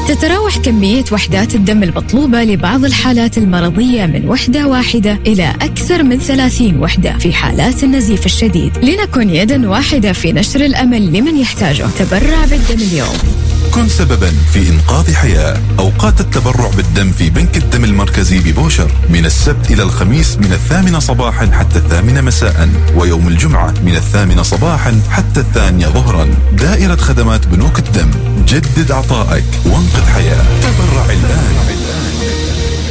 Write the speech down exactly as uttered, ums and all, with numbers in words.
تتراوح كمية وحدات الدم المطلوبة لبعض الحالات المرضية من وحدة واحدة إلى أكثر من ثلاثين وحدة في حالات النزيف الشديد. لنكن يدا واحدة في نشر الأمل لمن يحتاجه. تبرع بالدم اليوم، كن سببا في إنقاذ حياة. أوقات التبرع بالدم في بنك الدم المركزي ببوشر من السبت إلى الخميس من الثامنة صباحا حتى الثامنة مساء، ويوم الجمعة من الثامنة صباحا حتى الثانية ظهرا. دائرة خدمات بنوك الدم، جدد عطائك وانقذ حياة. تبرع الآن.